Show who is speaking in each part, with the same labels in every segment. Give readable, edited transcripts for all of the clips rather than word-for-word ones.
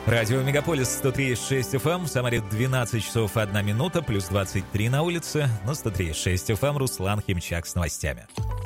Speaker 1: Радио Мегаполис 103,6 FM, в Самаре 12 часов 1 минута, плюс 23 на улице. На 103,6 FM Руслан Химчак с новостями.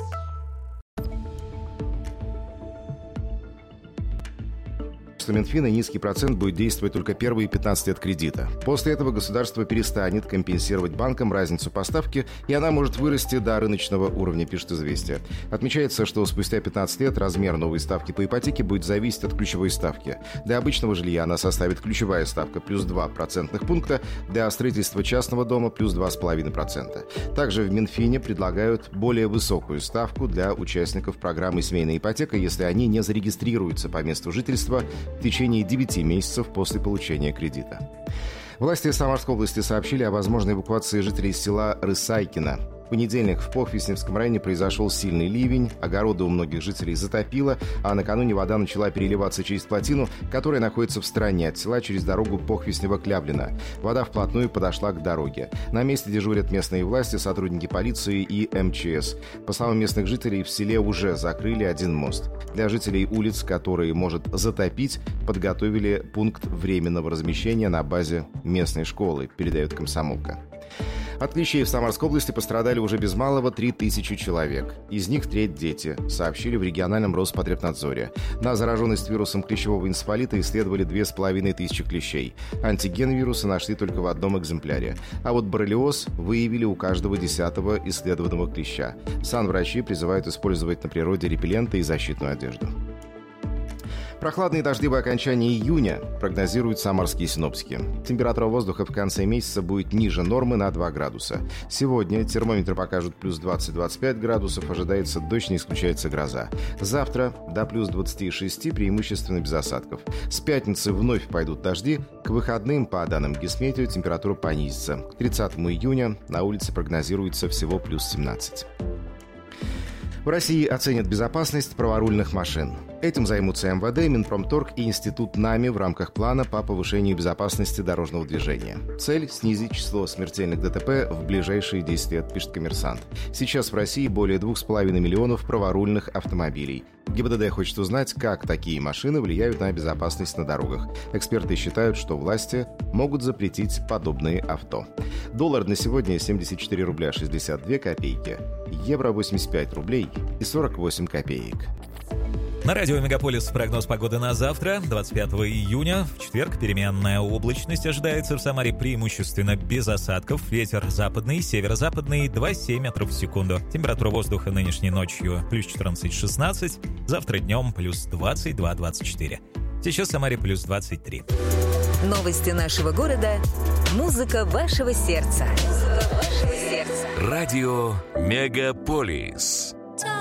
Speaker 2: Минфина низкий процент будет действовать только первые 15 лет кредита. После этого государство перестанет компенсировать банкам разницу по ставке, и она может вырасти до рыночного уровня, пишет «Известия». Отмечается, что спустя 15 лет размер новой ставки по ипотеке будет зависеть от ключевой ставки. Для обычного жилья она составит ключевая ставка плюс 2 процентных пункта, для строительства частного дома плюс 2,5%. Также в Минфине предлагают более высокую ставку для участников программы «Семейная ипотека», если они не зарегистрируются по месту жительства в течение 9 месяцев после получения кредита. Власти Самарской области сообщили о возможной эвакуации жителей села Рысайкино. В понедельник в Похвестневском районе произошел сильный ливень, огороды у многих жителей затопило, а накануне вода начала переливаться через плотину, которая находится в стороне от села через дорогу Похвестнево-Клявлино. Вода вплотную подошла к дороге. На месте дежурят местные власти, сотрудники полиции и МЧС. По словам местных жителей, в селе уже закрыли один мост. Для жителей улиц, которые может затопить, подготовили пункт временного размещения на базе местной школы, передает «Комсомолка». От клещей в Самарской области пострадали уже без малого 3000 человек. Из них треть – дети, сообщили в региональном Роспотребнадзоре. На зараженность вирусом клещевого энцефалита исследовали 2500 клещей. Антиген вируса нашли только в одном экземпляре. А вот боррелиоз выявили у каждого 10-го исследованного клеща. Санврачи призывают использовать на природе репелленты и защитную одежду. Прохладные дождливые окончания июня прогнозируют самарские синоптики. Температура воздуха в конце месяца будет ниже нормы на 2 градуса. Сегодня термометры покажут плюс 20-25 градусов, ожидается дождь, не исключается гроза. Завтра до плюс 26, преимущественно без осадков. С пятницы вновь пойдут дожди. К выходным, по данным Гисметео, температура понизится. К 30 июня на улице прогнозируется всего плюс 17. В России оценят безопасность праворульных машин. Этим займутся МВД, Минпромторг и Институт НАМИ в рамках плана по повышению безопасности дорожного движения. Цель – снизить число смертельных ДТП в ближайшие 10 лет, пишет «Коммерсант». Сейчас в России более 2,5 миллионов праворульных автомобилей. ГИБДД хочет узнать, как такие машины влияют на безопасность на дорогах. Эксперты считают, что власти могут запретить подобные авто. Доллар на сегодня 74 рубля 62 копейки, евро 85 рублей и 48 копеек.
Speaker 1: На радио «Мегаполис» прогноз погоды на завтра, 25 июня. В четверг переменная облачность ожидается в Самаре преимущественно без осадков. Ветер западный, северо-западный 2,7 метров в секунду. Температура воздуха нынешней ночью плюс 14-16. Завтра днем плюс 22-24. Сейчас в Самаре плюс 23.
Speaker 3: Новости нашего города. Музыка вашего сердца.
Speaker 4: Радио «Мегаполис».